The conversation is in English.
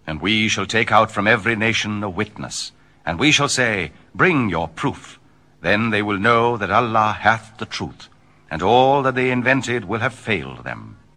And we shall take out from every nation a witness, and we shall say, Bring your proof. Then they will know that Allah hath the truth, and all that they invented will have failed them.